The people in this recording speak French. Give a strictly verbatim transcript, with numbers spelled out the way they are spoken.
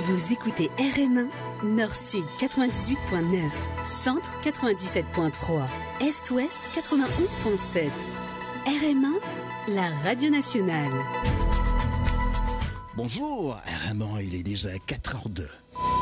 Vous écoutez R M un, Nord-Sud quatre-vingt-dix-huit point neuf, Centre quatre-vingt-dix-sept point trois, Est-Ouest quatre-vingt-onze point sept. R M un, la radio nationale. Bonjour, R M un, il est déjà quatre heures deux.